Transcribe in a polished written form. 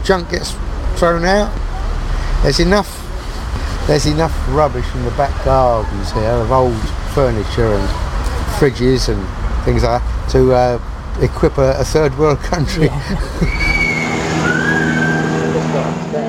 junk gets thrown out. There's enough rubbish in the back gardens here of old furniture and fridges and things like that to equip a third world country. Yeah.